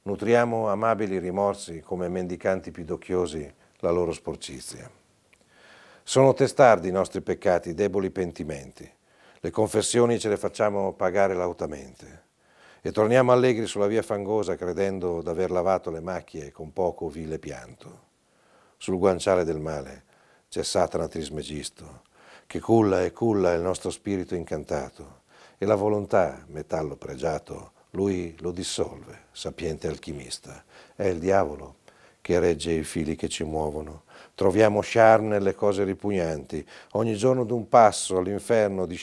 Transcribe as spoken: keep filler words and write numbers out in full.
nutriamo amabili rimorsi come mendicanti pidocchiosi la loro sporcizia. Sono testardi i nostri peccati, deboli pentimenti. Le confessioni ce le facciamo pagare lautamente e torniamo allegri sulla via fangosa credendo d'aver lavato le macchie con poco vile pianto. Sul guanciale del male c'è Satana Trismegisto, che culla e culla il nostro spirito incantato, e la volontà, metallo pregiato, lui lo dissolve, sapiente alchimista. È il diavolo che regge i fili che ci muovono. Troviamo Char nelle cose ripugnanti, ogni giorno d'un passo all'inferno